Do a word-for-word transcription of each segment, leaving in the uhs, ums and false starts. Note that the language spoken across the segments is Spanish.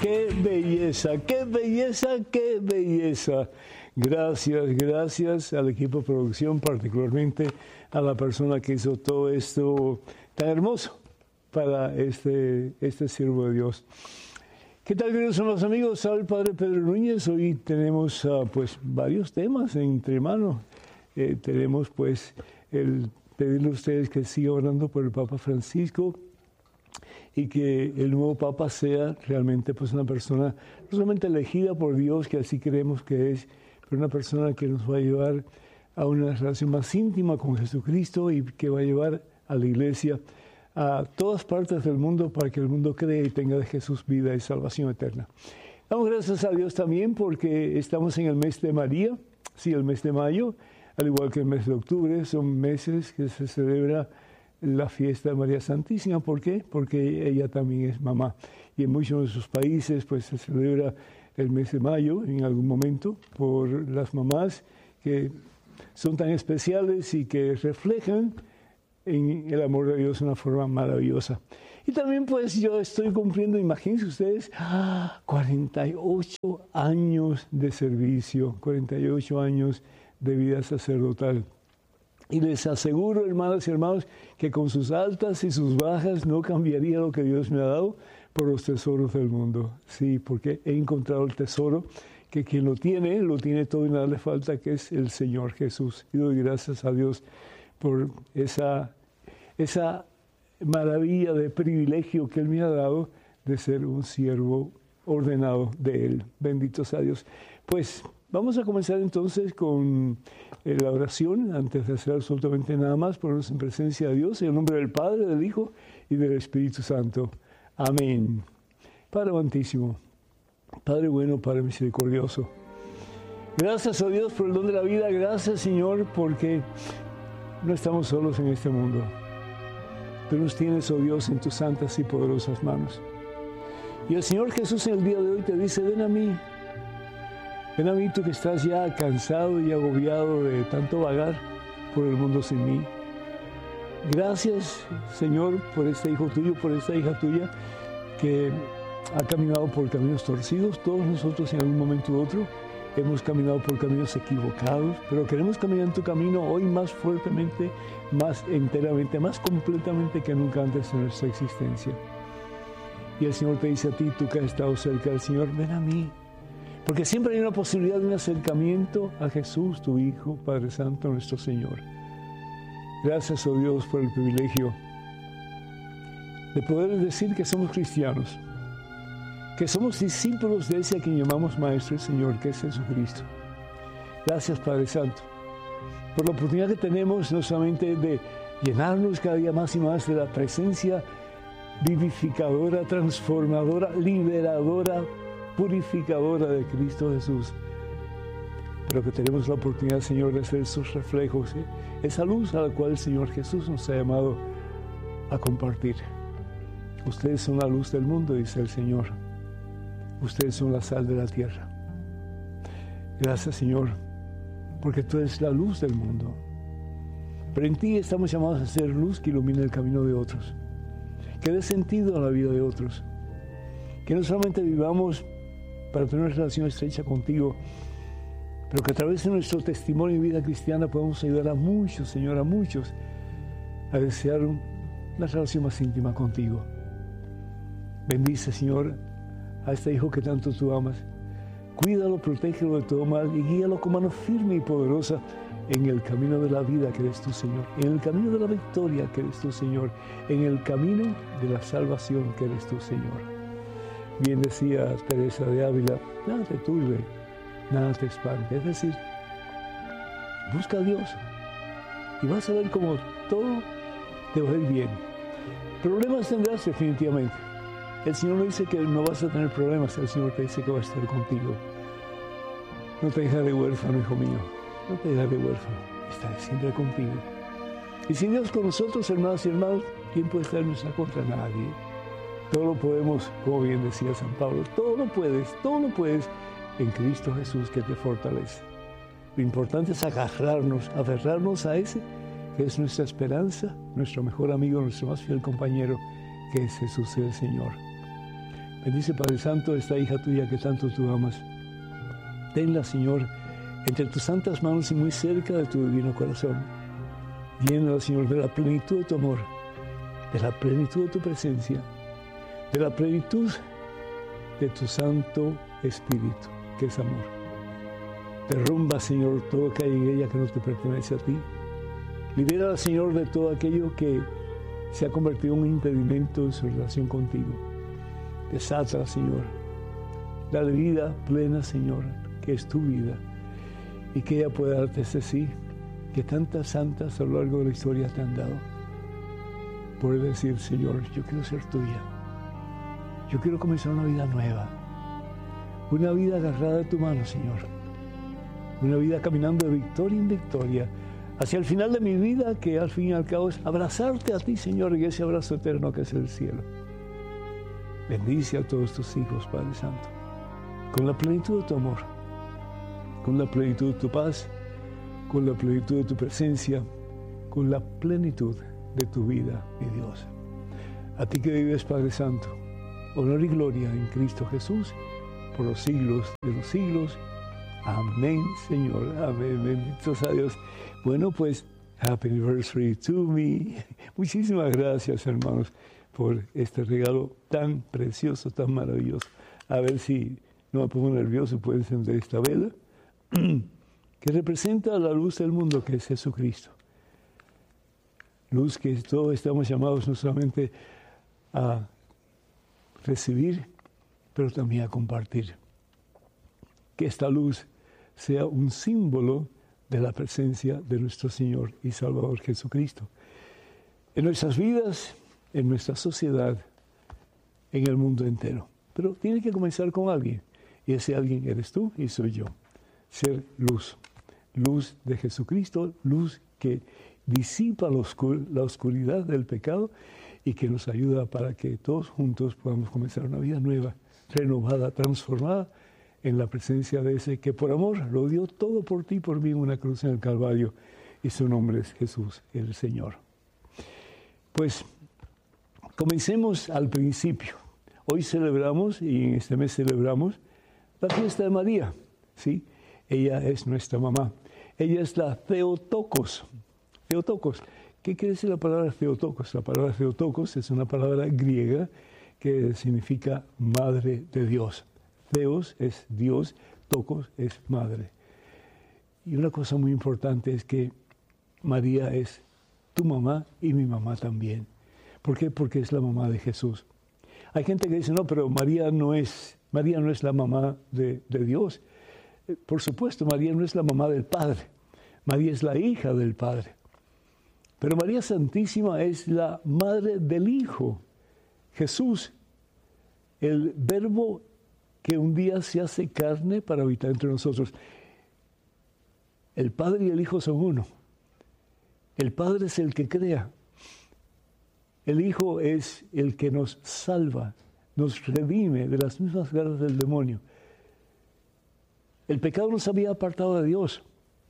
qué belleza, qué belleza, qué belleza. Gracias, gracias al equipo de producción, particularmente a la persona que hizo todo esto tan hermoso para este, este siervo de Dios. ¿Qué tal, queridos hermanos amigos? Soy el Padre Pedro Núñez. Hoy tenemos uh, pues varios temas entre manos. Eh, tenemos pues el pedirle a ustedes que sigan orando por el Papa Francisco y que el nuevo Papa sea realmente pues una persona no solamente elegida por Dios, que así creemos que es, pero una persona que nos va a llevar a una relación más íntima con Jesucristo y que va a llevar a la Iglesia a todas partes del mundo para que el mundo crea y tenga de Jesús vida y salvación eterna. Damos gracias a Dios también porque estamos en el mes de María, sí, el mes de mayo, al igual que el mes de octubre, son meses que se celebra la fiesta de María Santísima. ¿Por qué? Porque ella también es mamá. Y en muchos de sus países pues se celebra el mes de mayo en algún momento por las mamás que son tan especiales y que reflejan en el amor de Dios de una forma maravillosa. Y también pues yo estoy cumpliendo, imagínense ustedes, cuarenta y ocho años de servicio, cuarenta y ocho años de vida sacerdotal. Y les aseguro, hermanas y hermanos, que con sus altas y sus bajas no cambiaría lo que Dios me ha dado por los tesoros del mundo. Sí, porque he encontrado el tesoro que quien lo tiene, lo tiene todo y nada le falta, que es el Señor Jesús. Y doy gracias a Dios por esa, esa maravilla de privilegio que Él me ha dado de ser un siervo ordenado de Él. Bendito sea Dios. Pues vamos a comenzar entonces con eh, la oración, antes de hacer absolutamente nada más, ponernos en presencia de Dios, en el nombre del Padre, del Hijo y del Espíritu Santo. Amén. Padre amantísimo, Padre bueno, Padre misericordioso, gracias a Dios por el don de la vida. Gracias, Señor, porque no estamos solos en este mundo. Tú nos tienes, oh Dios, en tus santas y poderosas manos. Y el Señor Jesús en el día de hoy te dice: ven a mí. Ven a mí, tú que estás ya cansado y agobiado de tanto vagar por el mundo sin mí. Gracias, Señor, por este hijo tuyo, por esta hija tuya que ha caminado por caminos torcidos. Todos nosotros en algún momento u otro hemos caminado por caminos equivocados, pero queremos caminar en tu camino hoy más fuertemente, más enteramente, más completamente que nunca antes en nuestra existencia. Y el Señor te dice a ti, tú que has estado cerca del Señor, ven a mí. Porque siempre hay una posibilidad de un acercamiento a Jesús, tu Hijo, Padre Santo, nuestro Señor. Gracias, oh Dios, por el privilegio de poder decir que somos cristianos, que somos discípulos de ese a quien llamamos Maestro y Señor, que es Jesucristo. Gracias, Padre Santo, por la oportunidad que tenemos no solamente de llenarnos cada día más y más de la presencia vivificadora, transformadora, liberadora, purificadora de Cristo Jesús, pero que tenemos la oportunidad, Señor, de ser sus reflejos, ¿eh? Esa luz a la cual el Señor Jesús nos ha llamado a compartir. Ustedes son la luz del mundo, dice el Señor. Ustedes son la sal de la tierra. Gracias, Señor, porque tú eres la luz del mundo. Pero en ti estamos llamados a ser luz que ilumine el camino de otros, que dé sentido a la vida de otros, que no solamente vivamos para tener una relación estrecha contigo, pero que a través de nuestro testimonio y vida cristiana podamos ayudar a muchos, Señor, a muchos, a desear una relación más íntima contigo. Bendice, Señor, a este hijo que tanto tú amas. Cuídalo, protégelo de todo mal y guíalo con mano firme y poderosa en el camino de la vida que eres tú, Señor, en el camino de la victoria que eres tú, Señor, en el camino de la salvación que eres tú, Señor. Bien decía Teresa de Ávila, nada te turbe, nada te espante. Es decir, busca a Dios y vas a ver cómo todo te va a ir bien. Problemas tendrás definitivamente. El Señor no dice que no vas a tener problemas, el Señor te dice que va a estar contigo. No te dejaré huérfano, hijo mío, no te dejaré huérfano, estaré siempre contigo. Y si Dios con nosotros, hermanos y hermanos, ¿quién puede estar en nuestra contra? Nadie. Todo lo podemos, como bien decía San Pablo, todo lo puedes, todo lo puedes en Cristo Jesús que te fortalece. Lo importante es agarrarnos, aferrarnos a ese que es nuestra esperanza, nuestro mejor amigo, nuestro más fiel compañero, que es Jesús el Señor. Bendice, Padre Santo, esta hija tuya que tanto tú amas. Tenla, Señor, entre tus santas manos y muy cerca de tu divino corazón. Llénala, Señor, de la plenitud de tu amor, de la plenitud de tu presencia, de la plenitud de tu Santo Espíritu, que es amor. Derrumba, Señor, todo lo que hay en ella que no te pertenece a ti. Libérala, Señor, de todo aquello que se ha convertido en un impedimento en su relación contigo. Desátala, Señor. Dale vida plena, Señor, que es tu vida. Y que ella pueda darte ese sí, que tantas santas a lo largo de la historia te han dado. Poder decir, Señor, yo quiero ser tuya. Yo quiero comenzar una vida nueva. Una vida agarrada de tu mano, Señor. Una vida caminando de victoria en victoria. Hacia el final de mi vida, que al fin y al cabo es abrazarte a ti, Señor, y ese abrazo eterno que es el cielo. Bendice a todos tus hijos, Padre Santo, con la plenitud de tu amor, con la plenitud de tu paz, con la plenitud de tu presencia, con la plenitud de tu vida, mi Dios. A ti que vives, Padre Santo, honor y gloria en Cristo Jesús, por los siglos de los siglos. Amén, Señor. Amén. Benditos a Dios. Bueno, pues, happy anniversary to me. Muchísimas gracias, hermanos, por este regalo tan precioso, tan maravilloso. A ver si no me pongo nervioso, puedo encender esta vela, que representa la luz del mundo, que es Jesucristo. Luz que todos estamos llamados no solamente a recibir, pero también a compartir. Que esta luz sea un símbolo de la presencia de nuestro Señor y Salvador Jesucristo en nuestras vidas, en nuestra sociedad, en el mundo entero. Pero tiene que comenzar con alguien, y ese alguien eres tú y soy yo. Ser luz, luz de Jesucristo, luz que disipa la, oscur- la oscuridad del pecado y que nos ayuda para que todos juntos podamos comenzar una vida nueva, renovada, transformada en la presencia de ese que por amor lo dio todo por ti, por mí, en una cruz en el Calvario, y su nombre es Jesús, el Señor. Pues comencemos al principio. Hoy celebramos, y en este mes celebramos, la fiesta de María, ¿sí? Ella es nuestra mamá. Ella es la Theotokos. Theotokos. ¿Qué quiere decir la palabra Theotokos? La palabra Theotokos es una palabra griega que significa madre de Dios. Theos es Dios, Tokos es madre. Y una cosa muy importante es que María es tu mamá y mi mamá también. ¿Por qué? Porque es la mamá de Jesús. Hay gente que dice, no, pero María no es, María no es la mamá de, de Dios. Por supuesto, María no es la mamá del Padre. María es la hija del Padre. Pero María Santísima es la madre del Hijo, Jesús, el Verbo que un día se hace carne para habitar entre nosotros. El Padre y el Hijo son uno. El Padre es el que crea. El Hijo es el que nos salva, nos redime de las mismas garras del demonio. El pecado nos había apartado de Dios.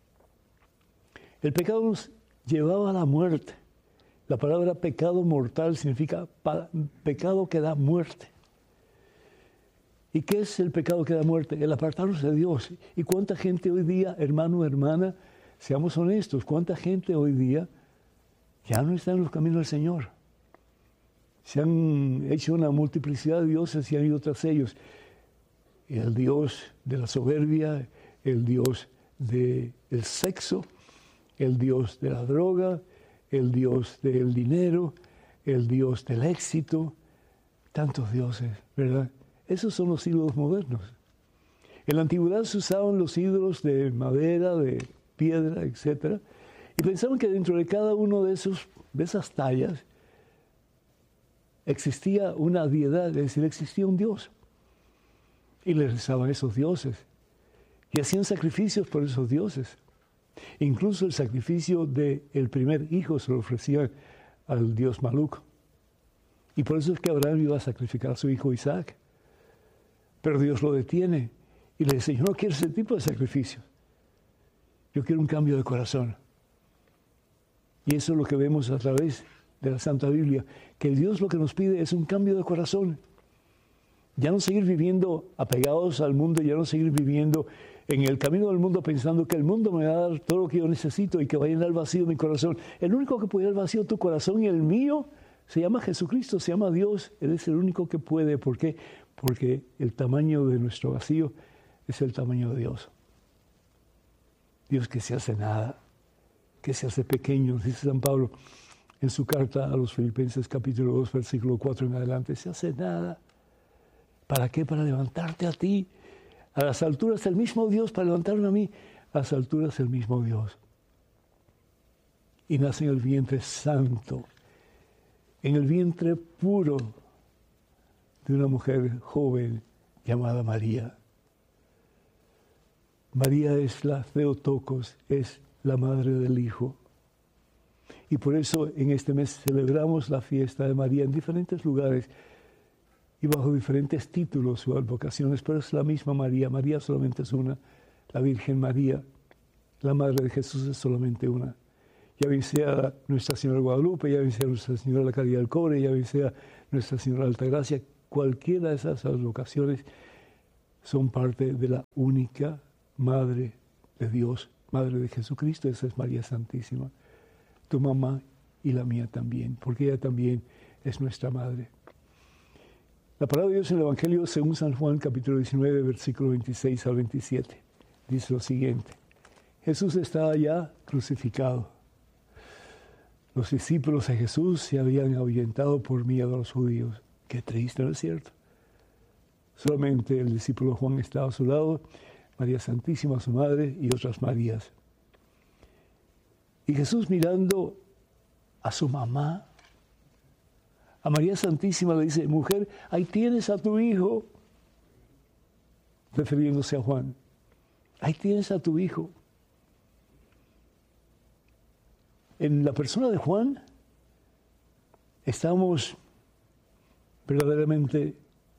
El pecado nos llevaba a la muerte. La palabra pecado mortal significa pecado que da muerte. ¿Y qué es el pecado que da muerte? El apartarnos de Dios. ¿Y cuánta gente hoy día, hermano, hermana, seamos honestos, cuánta gente hoy día ya no está en los caminos del Señor? Se han hecho una multiplicidad de dioses y han ido tras ellos. El Dios de la soberbia, el Dios del sexo, el Dios de la droga, el Dios del dinero, el Dios del éxito. Tantos dioses, ¿verdad? Esos son los ídolos modernos. En la antigüedad se usaban los ídolos de madera, de piedra, etcétera, y pensaban que dentro de cada uno de, esos, de esas tallas existía una deidad, es decir, existía un Dios. Y le rezaban a esos dioses. Y hacían sacrificios por esos dioses. Incluso el sacrificio del primer hijo se lo ofrecían al dios Maluk. Y por eso es que Abraham iba a sacrificar a su hijo Isaac. Pero Dios lo detiene y le dice, yo no quiero ese tipo de sacrificio. Yo quiero un cambio de corazón. Y eso es lo que vemos a través de la Santa Biblia, que Dios lo que nos pide es un cambio de corazón. Ya no seguir viviendo apegados al mundo, ya no seguir viviendo en el camino del mundo pensando que el mundo me va a dar todo lo que yo necesito y que va a llenar el vacío de mi corazón. El único que puede llenar el vacío de tu corazón y el mío se llama Jesucristo, se llama Dios. Él es el único que puede. ¿Por qué? Porque el tamaño de nuestro vacío es el tamaño de Dios. Dios que se hace nada, que se hace pequeño, dice San Pablo en su carta a los Filipenses capítulo dos, versículo cuatro en adelante, se hace nada. ¿Para qué? Para levantarte a ti. A las alturas el mismo Dios, para levantarme a mí, a las alturas el mismo Dios. Y nace en el vientre santo, en el vientre puro de una mujer joven llamada María. María es la Theotokos, es la madre del Hijo. Y por eso en este mes celebramos la fiesta de María en diferentes lugares y bajo diferentes títulos o advocaciones, pero es la misma María. María solamente es una. La Virgen María, la Madre de Jesús, es solamente una. Ya bien sea Nuestra Señora de Guadalupe, ya bien sea Nuestra Señora de la Caridad del Cobre, ya bien sea Nuestra Señora de Altagracia, cualquiera de esas advocaciones son parte de la única Madre de Dios, Madre de Jesucristo. Esa es María Santísima, tu mamá y la mía también, porque ella también es nuestra Madre. La palabra de Dios en el Evangelio según San Juan, capítulo diecinueve, versículo veintiséis al veintisiete, dice lo siguiente. Jesús estaba ya crucificado. Los discípulos de Jesús se habían ahuyentado por miedo a los judíos. Qué triste, ¿no es cierto? Solamente el discípulo Juan estaba a su lado, María Santísima, su madre, y otras Marías. Y Jesús, mirando a su mamá, a María Santísima, le dice, mujer, ahí tienes a tu hijo, refiriéndose a Juan. Ahí tienes a tu hijo. En la persona de Juan estamos verdaderamente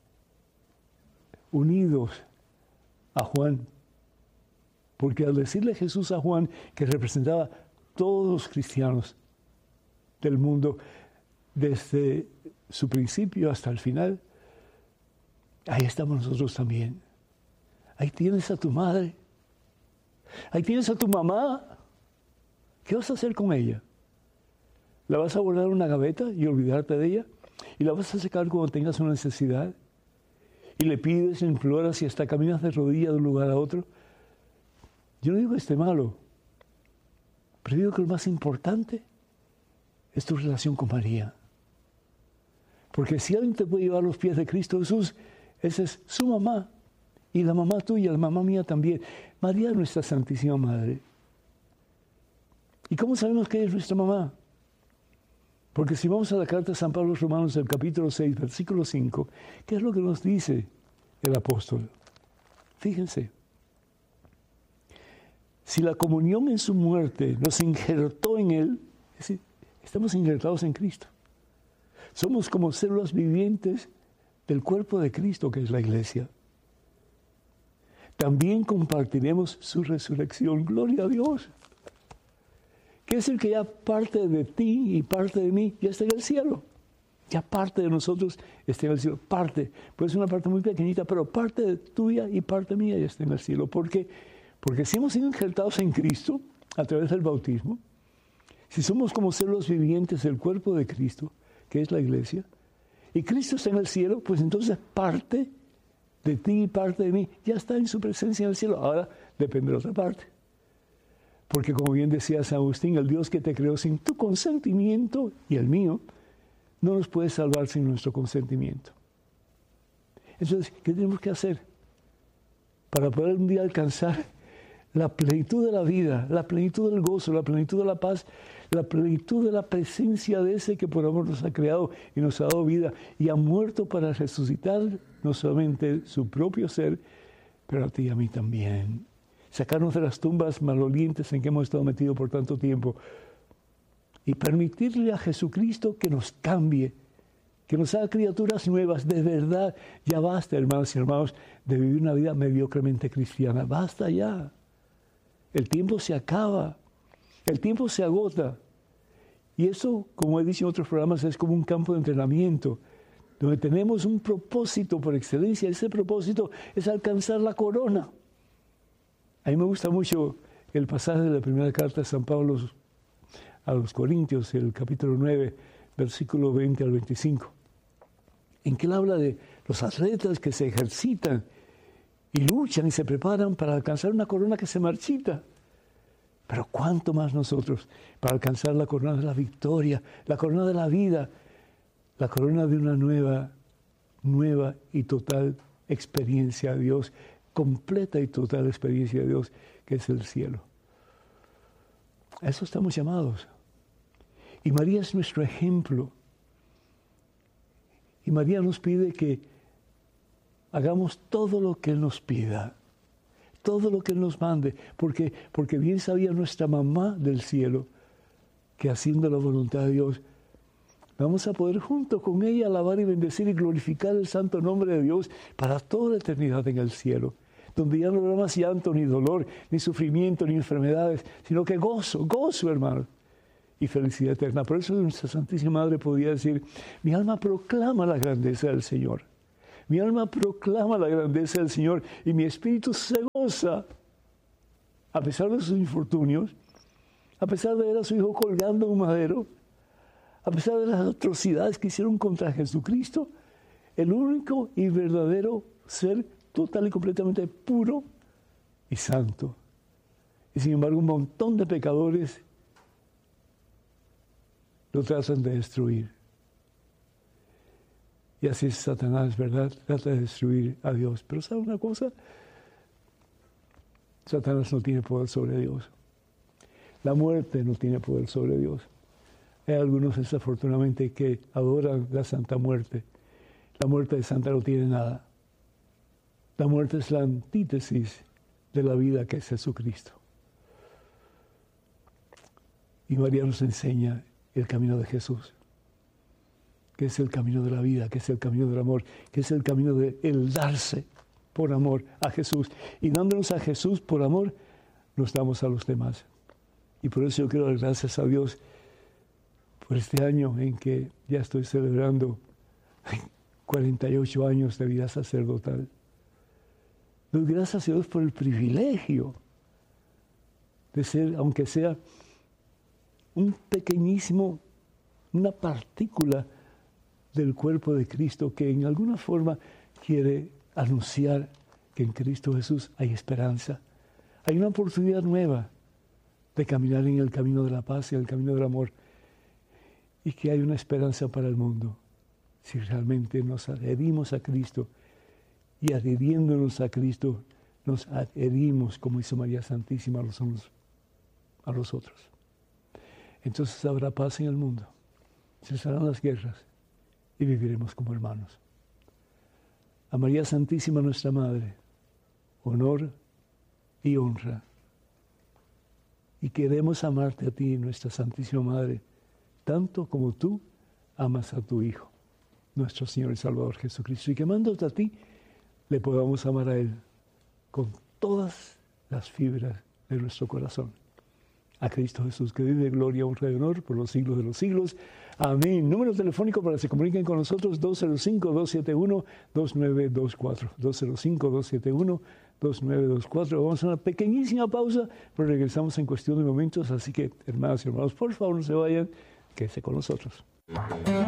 unidos a Juan, porque al decirle Jesús a Juan, que representaba todos los cristianos del mundo, desde su principio hasta el final, ahí estamos nosotros también. Ahí tienes a tu madre, ahí tienes a tu mamá. ¿Qué vas a hacer con ella? ¿La vas a guardar en una gaveta y olvidarte de ella? ¿Y la vas a sacar cuando tengas una necesidad? ¿Y le pides, le imploras y hasta caminas de rodillas de un lugar a otro? Yo no digo que esté malo, pero digo que lo más importante es tu relación con María. Porque si alguien te puede llevar a los pies de Cristo Jesús, esa es su mamá. Y la mamá tuya, la mamá mía también. María es nuestra Santísima Madre. ¿Y cómo sabemos que es nuestra mamá? Porque si vamos a la carta de San Pablo a los Romanos, el capítulo seis, versículo cinco, ¿qué es lo que nos dice el apóstol? Fíjense. Si la comunión en su muerte nos injertó en él, es decir, estamos injertados en Cristo. Somos como células vivientes del cuerpo de Cristo, que es la iglesia. También compartiremos su resurrección. Gloria a Dios. Quiere decir que ya parte de ti y parte de mí ya está en el cielo. Ya parte de nosotros está en el cielo. Parte, puede ser una parte muy pequeñita, pero parte de tuya y parte mía ya está en el cielo. ¿Por qué? Porque si hemos sido injertados en Cristo a través del bautismo, si somos como células vivientes del cuerpo de Cristo, que es la iglesia, y Cristo está en el cielo, pues entonces parte de ti y parte de mí ya está en su presencia en el cielo. Ahora depende de la otra parte. Porque como bien decía San Agustín, el Dios que te creó sin tu consentimiento y el mío, no nos puede salvar sin nuestro consentimiento. Entonces, ¿qué tenemos que hacer para poder un día alcanzar la plenitud de la vida, la plenitud del gozo, la plenitud de la paz, la plenitud de la presencia de ese que por amor nos ha creado y nos ha dado vida y ha muerto para resucitar no solamente su propio ser, pero a ti y a mí también? Sacarnos de las tumbas malolientes en que hemos estado metidos por tanto tiempo y permitirle a Jesucristo que nos cambie, que nos haga criaturas nuevas. De verdad, ya basta, hermanos y hermanos, de vivir una vida mediocremente cristiana. Basta ya. El tiempo se acaba, el tiempo se agota. Y eso, como he dicho en otros programas, es como un campo de entrenamiento, donde tenemos un propósito por excelencia. Ese propósito es alcanzar la corona. A mí me gusta mucho el pasaje de la primera carta de San Pablo a los Corintios, el capítulo nueve, versículo veinte al veinticinco, en que él habla de los atletas que se ejercitan y luchan y se preparan para alcanzar una corona que se marchita. Pero cuánto más nosotros para alcanzar la corona de la victoria, la corona de la vida, la corona de una nueva, nueva y total experiencia de Dios, completa y total experiencia de Dios, que es el cielo. A eso estamos llamados. Y María es nuestro ejemplo. Y María nos pide que hagamos todo lo que Él nos pida, todo lo que Él nos mande, porque, porque bien sabía nuestra mamá del cielo que haciendo la voluntad de Dios, vamos a poder junto con ella alabar y bendecir y glorificar el santo nombre de Dios para toda la eternidad en el cielo, donde ya no habrá más llanto, ni dolor, ni sufrimiento, ni enfermedades, sino que gozo, gozo, hermano, y felicidad eterna. Por eso nuestra Santísima Madre podía decir, mi alma proclama la grandeza del Señor. Mi alma proclama la grandeza del Señor y mi espíritu se goza, a pesar de sus infortunios, a pesar de ver a su hijo colgando en un madero, a pesar de las atrocidades que hicieron contra Jesucristo, el único y verdadero ser total y completamente puro y santo. Y sin embargo, un montón de pecadores lo tratan de destruir. Y así es Satanás, ¿verdad? Trata de destruir a Dios. Pero ¿sabe una cosa? Satanás no tiene poder sobre Dios. La muerte no tiene poder sobre Dios. Hay algunos, desafortunadamente, que adoran la Santa Muerte. La muerte de Santa no tiene nada. La muerte es la antítesis de la vida que es Jesucristo. Y María nos enseña el camino de Jesús, que es el camino de la vida, que es el camino del amor, que es el camino de el darse por amor a Jesús. Y dándonos a Jesús por amor, nos damos a los demás. Y por eso yo quiero dar gracias a Dios por este año en que ya estoy celebrando cuarenta y ocho años de vida sacerdotal. Doy gracias a Dios por el privilegio de ser, aunque sea un pequeñísimo, una partícula del cuerpo de Cristo que en alguna forma quiere anunciar que en Cristo Jesús hay esperanza. Hay una oportunidad nueva de caminar en el camino de la paz y en el camino del amor, y que hay una esperanza para el mundo si realmente nos adherimos a Cristo, y adhiriéndonos a Cristo nos adherimos, como hizo María Santísima, a los unos a los otros. Entonces habrá paz en el mundo, cesarán las guerras y viviremos como hermanos. A María Santísima, nuestra Madre, honor y honra. Y queremos amarte a ti, nuestra Santísima Madre, tanto como tú amas a tu Hijo, nuestro Señor y Salvador Jesucristo. Y que amándote a ti, le podamos amar a Él con todas las fibras de nuestro corazón. A Cristo Jesús, que vive gloria, honra y honor por los siglos de los siglos. Amén. Número telefónico para que se comuniquen con nosotros, dos cero cinco, dos siete uno, dos nueve dos cuatro. dos cero cinco, dos siete uno, dos nueve dos cuatro. Vamos a una pequeñísima pausa, pero regresamos en cuestión de momentos. Así que, hermanas y hermanos, por favor no se vayan, quédense con nosotros.